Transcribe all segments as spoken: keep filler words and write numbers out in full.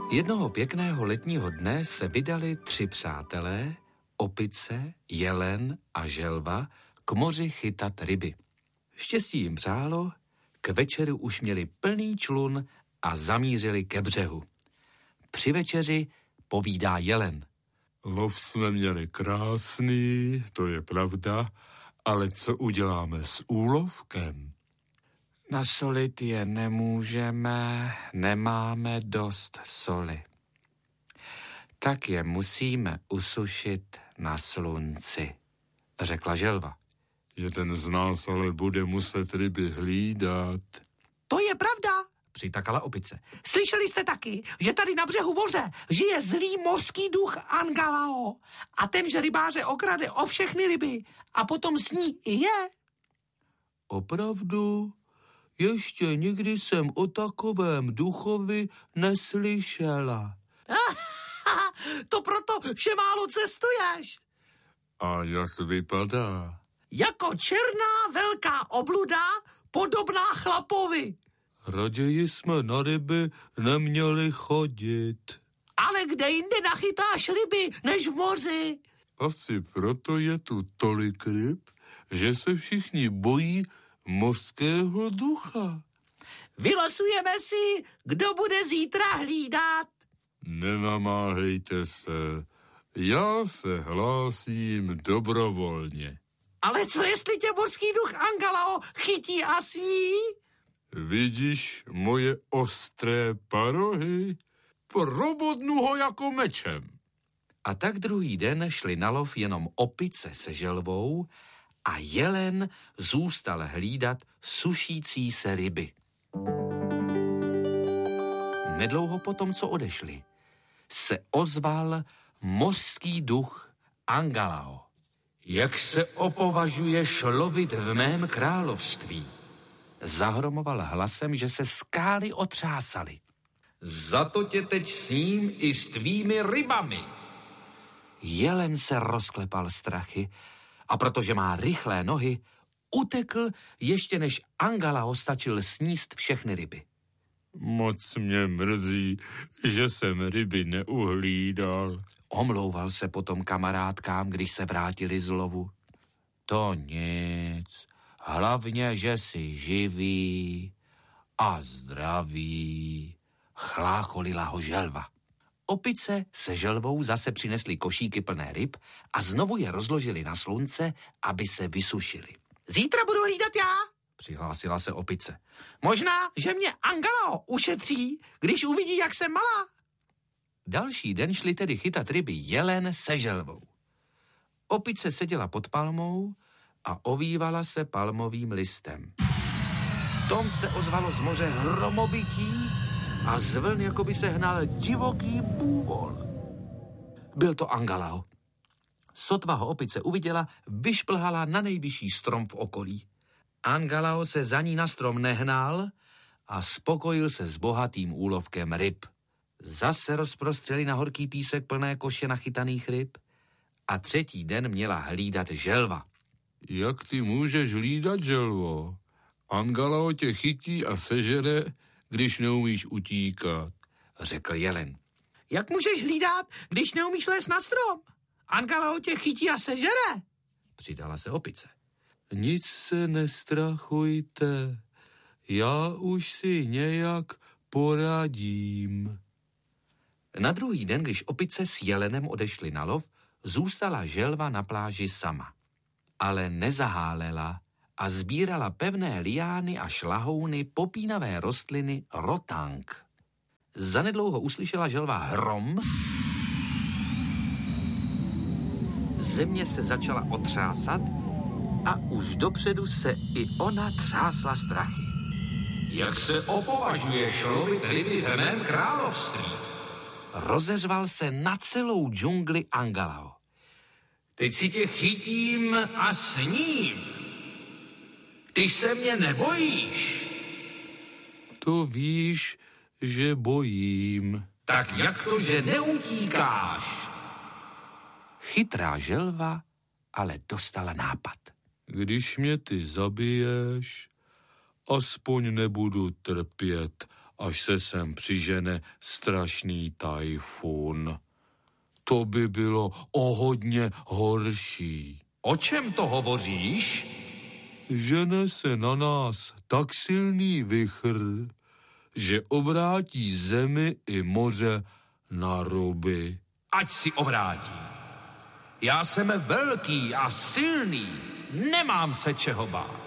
Jednoho pěkného letního dne se vydali tři přátelé, opice, jelen a želva, k moři chytat ryby. Štěstí jim přálo, k večeru už měli plný člun a zamířili ke břehu. Při večeři povídá jelen. Lov jsme měli krásný, to je pravda, ale co uděláme s úlovkem? Nasolit je nemůžeme, nemáme dost soli. Tak je musíme usušit na slunci, řekla želva. Jeden z nás ale bude muset ryby hlídat. To je pravda, přitakala opice. Slyšeli jste taky, že tady na břehu moře žije zlý mořský duch Angalao a ten, že rybáře okrade o všechny ryby a potom sní i je. Opravdu? Ještě nikdy jsem o takovém duchovi neslyšela. To proto, že málo cestuješ. A jak vypadá? Jako černá velká obluda, podobná chlapovi. Raději jsme na ryby neměli chodit. Ale kde jinde nachytáš ryby, než v moři? Asi proto je tu tolik ryb, že se všichni bojí mořského ducha. Vylosujeme si, kdo bude zítra hlídat. Nenamáhejte se, já se hlásím dobrovolně. Ale co jestli tě mořský duch Angalao chytí a sní? Vidíš moje ostré parohy? Probodnu ho jako mečem. A tak druhý den šli na lov jenom opice se želvou a jelen zůstal hlídat sušící se ryby. Nedlouho potom, co odešli, se ozval mořský duch Angalao. Jak se opovažuješ lovit v mém království? Zahromoval hlasem, že se skály otřásaly. Za to tě teď sním i s tvými rybami. Jelen se rozklepal strachy a protože má rychlé nohy, utekl, ještě než Angalao stačil sníst všechny ryby. Moc mě mrzí, že jsem ryby neuhlídal. Omlouval se potom kamarádkám, když se vrátili z lovu. To nic, hlavně, že jsi živý a zdravý, chlácholila ho želva. Opice se želvou zase přinesly košíky plné ryb a znovu je rozložili na slunce, aby se vysušili. Zítra budu hlídat já, přihlásila se opice. Možná, že mě Angalao ušetří, když uvidí, jak jsem malá. Další den šli tedy chytat ryby jelen se želvou. Opice seděla pod palmou a ovývala se palmovým listem. V tom se ozvalo z moře hromobytí a z vln jako by se hnal divoký bůvol. Byl to Angalao. Sotva ho opice uviděla, vyšplhala na nejvyšší strom v okolí. Angalao se za ní na strom nehnal a spokojil se s bohatým úlovkem ryb. Zase rozprostřeli na horký písek plné koše nachytaných ryb a třetí den měla hlídat želva. Jak ty můžeš hlídat, želvo? Angalao tě chytí a sežere, když neumíš utíkat, řekl jelen. Jak můžeš hlídat, když neumíš lézt na strom? Angalao tě chytí a sežere, přidala se opice. Nic se nestrachujte, já už si nějak poradím. Na druhý den, když opice s jelenem odešli na lov, zůstala želva na pláži sama. Ale nezahálela a sbírala pevné liány a šlahouny popínavé rostliny rotang. Zanedlouho uslyšela želva hrom, země se začala otřásat a už dopředu se i ona třásla strachy. Jak se opovažuješ lovit ryby v mém království? Rozeřval se na celou džungli Angalao. Teď si tě chytím a sním. Ty se mě nebojíš. To víš, že bojím. Tak jak to, že neutíkáš? Chytrá želva ale dostala nápad. Když mě ty zabiješ, aspoň nebudu trpět až se sem přižene strašný tajfun. To by bylo o hodně horší. O čem to hovoříš? Žene se na nás tak silný vichr, že obrátí zemi i moře na ruby. Ať si obrátí. Já jsem velký a silný. Nemám se čeho bát.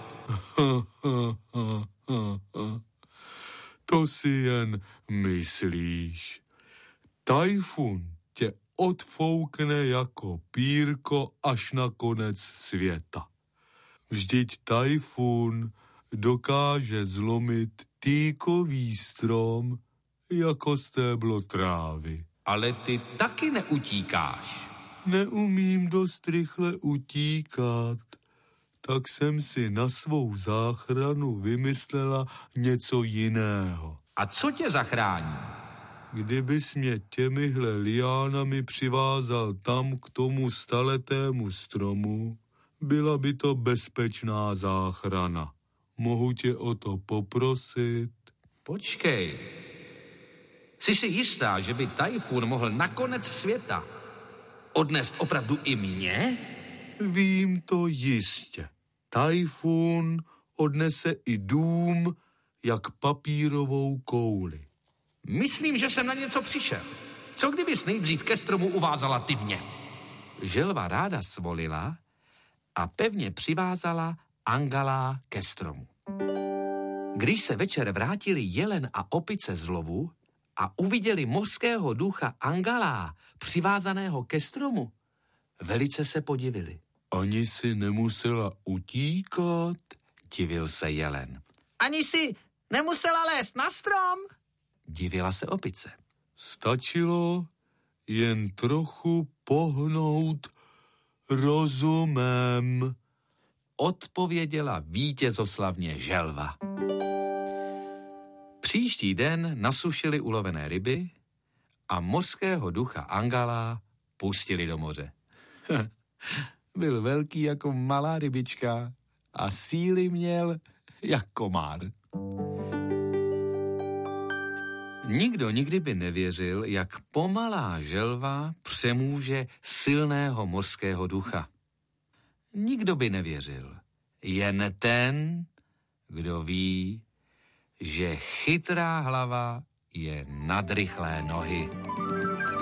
To si jen myslíš. Tajfun tě odfoukne jako pírko až na konec světa. Vždyť tajfun dokáže zlomit týkový strom jako stéblo trávy. Ale ty taky neutíkáš. Neumím dost rychle utíkat, tak jsem si na svou záchranu vymyslela něco jiného. A co tě zachrání? Kdybys mě těmihle liánami přivázal tam k tomu staletému stromu, byla by to bezpečná záchrana. Mohu tě o to poprosit? Počkej. Jsi si jistá, že by tajfun mohl na konec světa odnést opravdu i mě? Vím to jistě. Tajfun odnese i dům jak papírovou kouli. Myslím, že jsem na něco přišel. Co kdybys nejdřív ke stromu uvázala ty mě? Želva ráda svolila a pevně přivázala Angala ke stromu. Když se večer vrátili jelen a opice z lovu a uviděli mořského ducha Angala přivázaného ke stromu, velice se podivili. Ani si nemusela utíkat? Divil se jelen. Ani si nemusela lézt na strom? Divila se opice. Stačilo jen trochu pohnout rozumem, odpověděla vítězoslavně želva. Příští den nasušili ulovené ryby a mořského ducha Angala pustili do moře. Byl velký jako malá rybička a síly měl jak komár. Nikdo nikdy by nevěřil, jak pomalá želva přemůže silného mořského ducha. Nikdo by nevěřil. Jen ten, kdo ví, že chytrá hlava je nad rychlé nohy.